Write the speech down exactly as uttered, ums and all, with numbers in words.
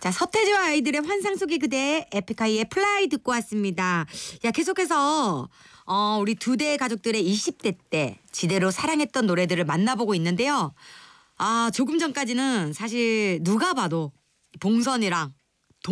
자, 서태지와 아이들의 환상 속의 그대, 에픽하이의 플라이 듣고 왔습니다. 야, 계속해서 어, 우리 두 대의 가족들의 이십 대 때 지대로 사랑했던 노래들을 만나보고 있는데요. 아, 조금 전까지는 사실 누가 봐도 봉선이랑